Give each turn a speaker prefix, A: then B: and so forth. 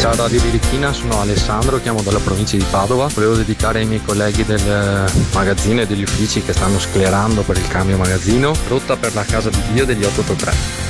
A: Ciao Radio Birichina, sono Alessandro, chiamo dalla provincia di Padova. Volevo dedicare ai miei colleghi del magazzino e degli uffici che stanno sclerando per il cambio magazzino, rotta per la casa di Dio degli 883.